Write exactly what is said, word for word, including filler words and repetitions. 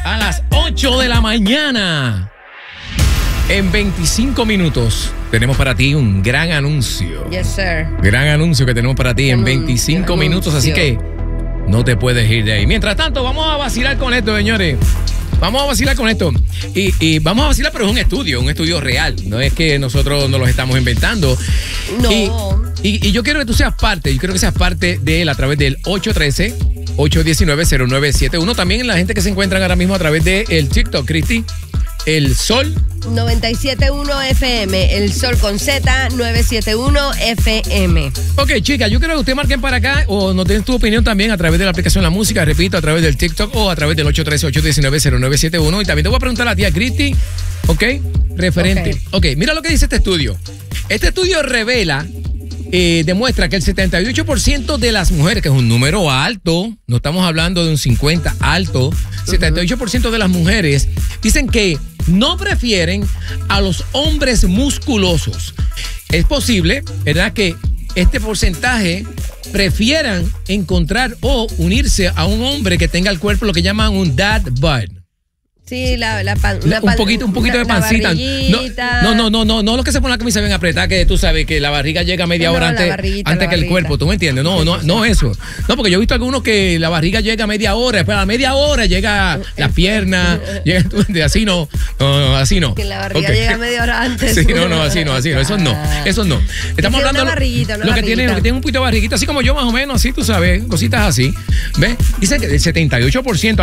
a las ocho de la mañana. En veinticinco minutos tenemos para ti un gran anuncio. Yes, sir. Gran anuncio que tenemos para ti en veinticinco anuncio. minutos, así que no te puedes ir de ahí. Mientras tanto, vamos a vacilar con esto, señores. Vamos a vacilar con esto. Y, y vamos a vacilar, pero es un estudio, un estudio real. No es que nosotros nos los estamos inventando. No. Y, y, y yo quiero que tú seas parte, yo quiero que seas parte de él a través del ocho uno tres, ocho uno nueve, cero nueve siete uno. También la gente que se encuentran ahora mismo a través del TikTok, Cristi. El Sol noventa y siete punto uno F M, El Sol con Z, novecientos setenta y uno F M. Ok, chicas, yo quiero que ustedes marquen para acá o nos den tu opinión también a través de la aplicación La Música, repito, a través del TikTok o a través del ocho uno tres, ocho uno nueve, cero nueve siete uno. Y también te voy a preguntar a la tía Cristi, ok, referente. Ok, okay, mira lo que dice este estudio. Este estudio revela, eh, demuestra que el setenta y ocho por ciento de las mujeres, que es un número alto, no estamos hablando de un cincuenta, alto, setenta y ocho por ciento de las mujeres dicen que no prefieren a los hombres musculosos. Es posible, ¿verdad?, que este porcentaje prefieran encontrar o unirse a un hombre que tenga el cuerpo, lo que llaman un dad bod. Sí, la, la pan, una un poquito, un poquito la, de pancita. No, no, no, no, no lo que se pone la camisa bien apretada, que tú sabes que la barriga llega media no, hora antes, antes que el cuerpo, ¿tú me entiendes? No, no, no eso. No, porque yo he visto algunos que la barriga llega media hora, después a la media hora llega las piernas, llega, así no, no, así no. Que la barriga okay. llega media hora antes. Sí, no, no, así no, así no, eso no, eso no. Estamos hablando una barriguita, una lo que barriguita. tiene, lo que tiene un poquito de barriguita, así como yo más o menos, así tú sabes, cositas así. ¿Ves? Dicen que el setenta y ocho por ciento